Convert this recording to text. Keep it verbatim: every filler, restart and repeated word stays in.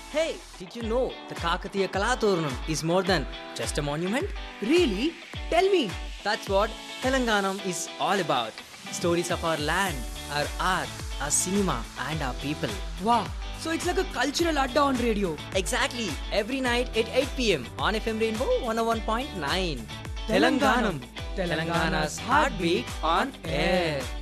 Hey, did you know the Kakatiya Kalaturnam is more than just a monument? Really? Tell me. That's what Telanganam is all about. Stories of our land, our art, our cinema, and our people. Wow. So it's like a cultural adda on radio. Exactly. Every night at eight p m on F M Rainbow one oh one point nine. Telanganam. Telangana's heartbeat on air.